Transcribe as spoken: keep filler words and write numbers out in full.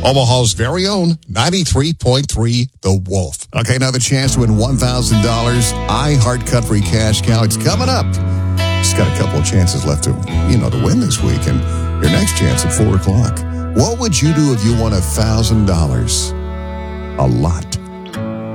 Omaha's very own ninety-three point three The Wolf. Okay, another chance to win one thousand dollars. iHeart Cut Free Cash Cow. It's coming up. Just got a couple of chances left to, you know, to win this week. And your next chance at four o'clock. What would you do if you won one thousand dollars? A lot.